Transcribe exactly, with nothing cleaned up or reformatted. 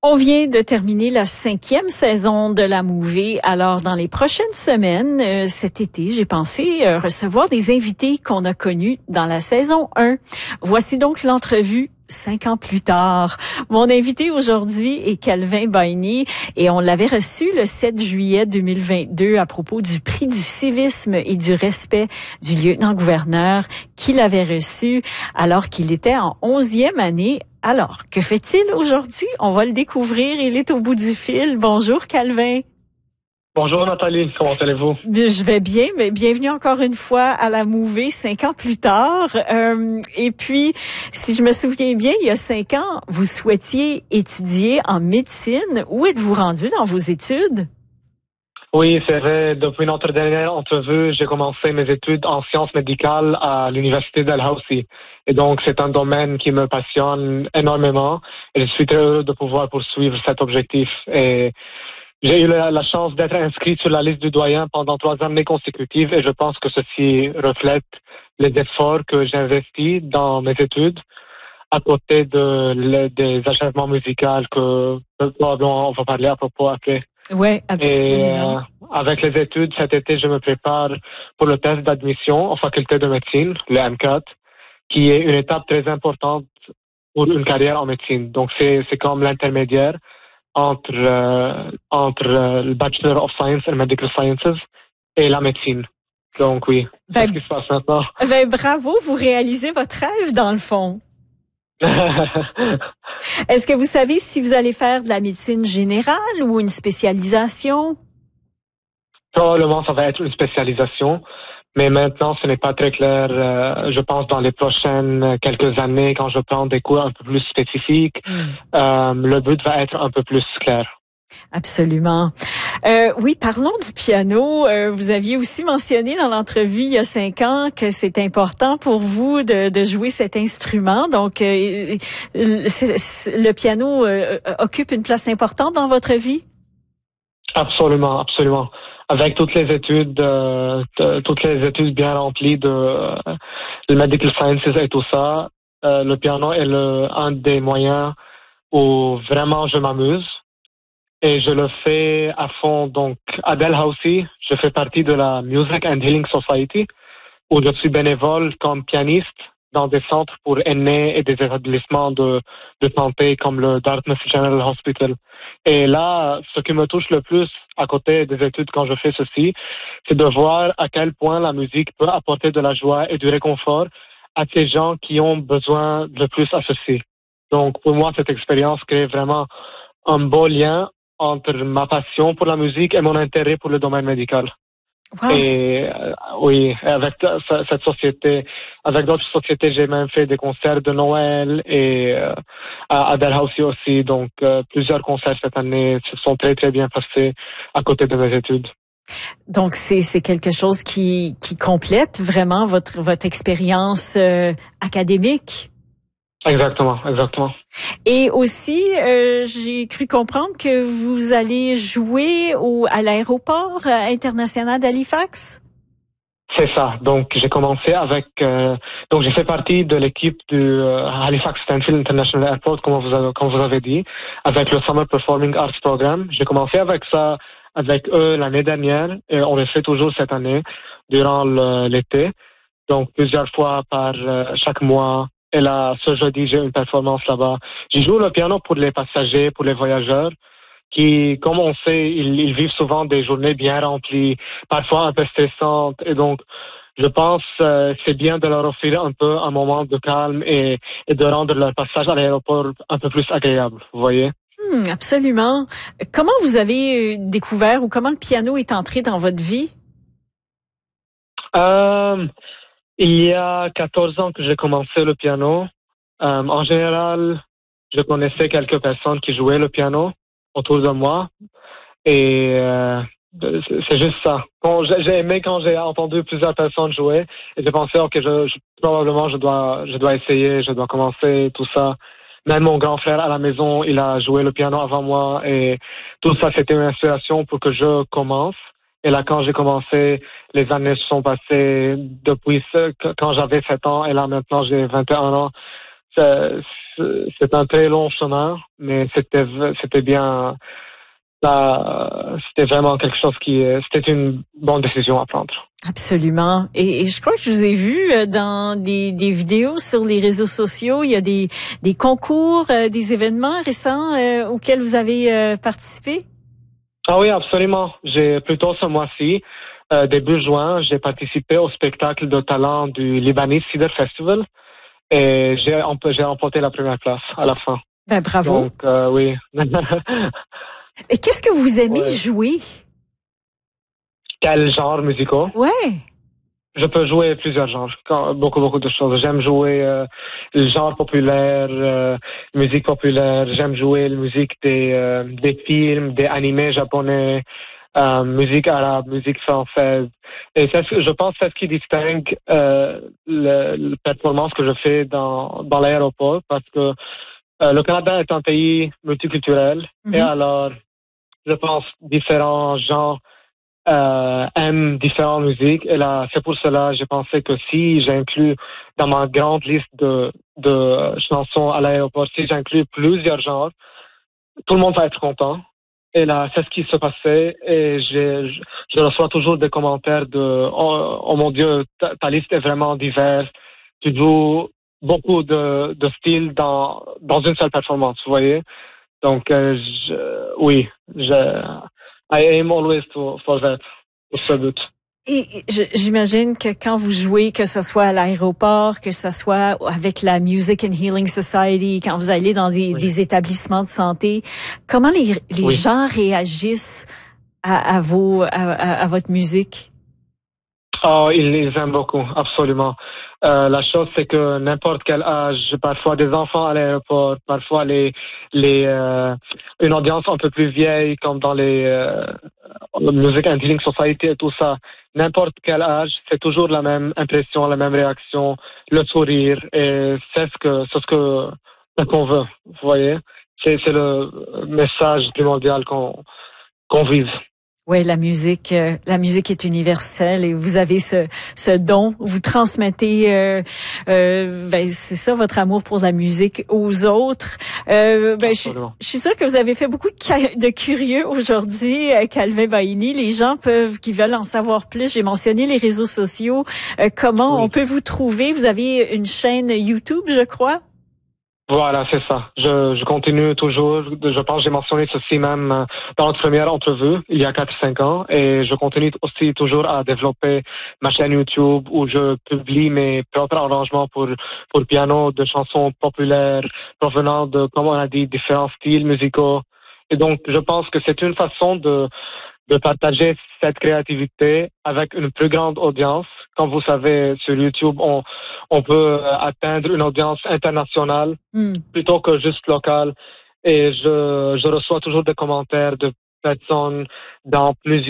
On vient de terminer la cinquième saison de la Movie. Alors, dans les prochaines semaines, euh, cet été, j'ai pensé euh, recevoir des invités qu'on a connus dans la saison un. Voici donc l'entrevue cinq ans plus tard. Mon invité aujourd'hui est Calvin Baigny et on l'avait reçu le sept juillet deux mille vingt-deux à propos du prix du civisme et du respect du lieutenant-gouverneur qu'il avait reçu alors qu'il était en onzième année. Alors, que fait-il aujourd'hui? On va le découvrir. Il est au bout du fil. Bonjour, Calvin. Bonjour, Nathalie. Comment allez-vous? Je vais bien, mais bienvenue encore une fois à la Movie, cinq ans plus tard. Euh, et puis, si je me souviens bien, il y a cinq ans, vous souhaitiez étudier en médecine. Où êtes-vous rendu dans vos études? Oui, c'est vrai. Depuis notre dernière entrevue, j'ai commencé mes études en sciences médicales à l'université Dalhousie. Et donc, c'est un domaine qui me passionne énormément. Et je suis très heureux de pouvoir poursuivre cet objectif. Et j'ai eu la, la chance d'être inscrit sur la liste du doyen pendant trois années consécutives. Et je pense que ceci reflète les efforts que j'ai investis dans mes études, à côté de, le, des achèvements musicaux que probablement on va parler à propos après. Oui, absolument. Et euh, avec les études, cet été, je me prépare pour le test d'admission en faculté de médecine, le M quatre, qui est une étape très importante pour une carrière en médecine. Donc, c'est, c'est comme l'intermédiaire entre, euh, entre euh, le Bachelor of Science and Medical Sciences et la médecine. Donc, oui, Ben, c'est ce qui se passe maintenant. Ben, bravo, vous réalisez votre rêve dans le fond. Est-ce que vous savez si vous allez faire de la médecine générale ou une spécialisation? Probablement, ça va être une spécialisation, mais maintenant, ce n'est pas très clair. Euh, je pense dans les prochaines quelques années, quand je prends des cours un peu plus spécifiques, mm. euh, le but va être un peu plus clair. Absolument. Euh, oui, parlons du piano. Euh, vous aviez aussi mentionné dans l'entrevue il y a cinq ans que c'est important pour vous de, de jouer cet instrument. Donc, euh, c'est, c'est, le piano euh, occupe une place importante dans votre vie? Absolument, absolument. Avec toutes les études, euh, t- toutes les études bien remplies de, euh, de medical sciences et tout ça, euh, le piano est le, un des moyens où vraiment je m'amuse. Et je le fais à fond. Donc, à Dalhousie, je fais partie de la Music and Healing Society, où je suis bénévole comme pianiste dans des centres pour aînés et des établissements de, de santé comme le Dartmouth General Hospital. Et là, ce qui me touche le plus à côté des études quand je fais ceci, c'est de voir à quel point la musique peut apporter de la joie et du réconfort à ces gens qui ont besoin de plus à ceci. Donc, pour moi, cette expérience crée vraiment un beau lien entre ma passion pour la musique et mon intérêt pour le domaine médical. Wow. Et euh, oui, avec t- cette société, avec d'autres sociétés, j'ai même fait des concerts de Noël et euh, à, à Dalhousie aussi. Donc, euh, plusieurs concerts cette année se sont très, très bien passés à côté de mes études. Donc, c'est, c'est quelque chose qui, qui complète vraiment votre, votre expérience euh, académique. Exactement, exactement. Et aussi, euh, j'ai cru comprendre que vous allez jouer au, à l'aéroport international d'Halifax. C'est ça. Donc, j'ai commencé avec... Euh, donc, j'ai fait partie de l'équipe du euh, Halifax Stanfield International Airport, comme vous, avez, comme vous avez dit, avec le Summer Performing Arts Program. J'ai commencé avec ça, avec eux l'année dernière, et on le fait toujours cette année, durant le, l'été. Donc, plusieurs fois par euh, chaque mois. Et là, ce jeudi, j'ai une performance là-bas. Je joue le piano pour les passagers, pour les voyageurs, qui, comme on sait, ils, ils vivent souvent des journées bien remplies, parfois un peu stressantes. Et donc, je pense euh, c'est bien de leur offrir un peu un moment de calme et, et de rendre leur passage à l'aéroport un peu plus agréable, vous voyez? Hmm, absolument. Comment vous avez découvert ou comment le piano est entré dans votre vie? Euh... Il y a quatorze ans que j'ai commencé le piano. Euh, en général, je connaissais quelques personnes qui jouaient le piano autour de moi. Et euh, c'est juste ça. Quand j'ai aimé quand j'ai entendu plusieurs personnes jouer. Et j'ai pensé, OK, je, je, probablement je dois, je dois essayer, je dois commencer, tout ça. Même mon grand frère à la maison, il a joué le piano avant moi. Et tout ça, c'était une inspiration pour que je commence. Et là, quand j'ai commencé, les années se sont passées depuis ce, quand j'avais sept ans et là maintenant j'ai vingt et un ans. C'est, c'est un très long chemin, mais c'était, c'était bien, là, c'était vraiment quelque chose qui, c'était une bonne décision à prendre. Absolument. Et, et je crois que je vous ai vu dans des, des vidéos sur les réseaux sociaux. Il y a des, des concours, euh, des événements récents euh, auxquels vous avez euh, participé? Ah oui, absolument. J'ai plutôt ce mois-ci, euh, début juin, j'ai participé au spectacle de talent du Libanese Cedar Festival et j'ai, j'ai remporté la première place à la fin. Ben bravo. Donc euh, oui. Et qu'est-ce que vous aimez ouais. jouer? Quel genre musical? Ouais. Je peux jouer plusieurs genres, beaucoup, beaucoup de choses. J'aime jouer euh, le genre populaire, euh, musique populaire. J'aime jouer la musique des, euh, des films, des animés japonais, euh, musique arabe, musique française. Et c'est, je pense que c'est ce qui distingue euh, le, la performance que je fais dans, dans l'aéroport, parce que euh, le Canada est un pays multiculturel. Mm-hmm. Et alors, je pense, différents genres Euh, aiment différentes musiques et là c'est pour cela j'ai pensé que si j'inclus dans ma grande liste de de chansons à l'aéroport, si j'inclus plusieurs genres, tout le monde va être content. Et là c'est ce qui se passait et j'ai, je, je reçois toujours des commentaires de oh, oh mon Dieu, ta, ta liste est vraiment diverse, tu joues beaucoup de de styles dans dans une seule performance, vous voyez. Donc euh, je, oui, je I aim always to, for that, pour ce but. Et j'imagine que quand vous jouez, que ce soit à l'aéroport, que ce soit avec la Music and Healing Society, quand vous allez dans des, oui. des établissements de santé, comment les, les oui. gens réagissent à, à, vos, à, à, à votre musique? Oh, ils les aiment beaucoup, absolument. Euh, la chose, c'est que n'importe quel âge, parfois des enfants à l'aéroport, parfois les, les, euh, une audience un peu plus vieille, comme dans les euh, Music and Healing Society et tout ça, n'importe quel âge, c'est toujours la même impression, la même réaction, le sourire, et c'est ce que, c'est ce que, ce qu'on veut, vous voyez. C'est, c'est le message primordial qu'on, qu'on vise. Oui, la musique, euh, la musique est universelle et vous avez ce, ce don, vous transmettez, euh, euh, ben c'est ça, votre amour pour la musique aux autres. Euh, ben je, je suis sûre que vous avez fait beaucoup de, de curieux aujourd'hui, euh, Calvin Baini. Les gens peuvent, qui veulent en savoir plus. J'ai mentionné les réseaux sociaux. Euh, comment oui. on peut vous trouver? Vous avez une chaîne YouTube, je crois. Voilà, c'est ça. Je, je continue toujours. Je pense que j'ai mentionné ceci même dans notre première entrevue, il y a quatre cinq ans. Et je continue aussi toujours à développer ma chaîne YouTube où je publie mes propres arrangements pour, pour piano de chansons populaires provenant de, comme on a dit, différents styles musicaux. Et donc, je pense que c'est une façon de, de partager cette créativité avec une plus grande audience. Comme vous savez, sur YouTube, on, on peut atteindre une audience internationale mm. plutôt que juste locale. Et je, je reçois toujours des commentaires de personnes dans plusieurs